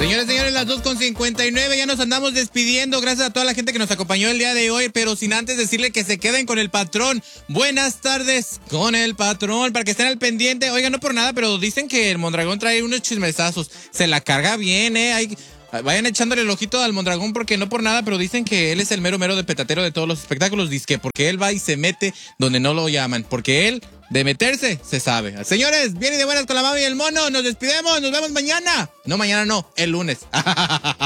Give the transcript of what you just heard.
Señores, las 2:59, ya nos andamos despidiendo. Gracias a toda la gente que nos acompañó el día de hoy, pero sin antes decirle que se queden con el patrón. Buenas tardes con el patrón, para que estén al pendiente. Oigan, no por nada, pero dicen que el Mondragón trae unos chismesazos. Se la carga bien, vayan echándole el ojito al Mondragón porque no por nada, pero dicen que él es el mero de petatero de todos los espectáculos. Dizque porque él va y se mete donde no lo llaman, porque él de meterse se sabe. Señores, viene de buenas con la Mavi y el Mono. Nos despidemos, nos vemos mañana. No, mañana no, el lunes.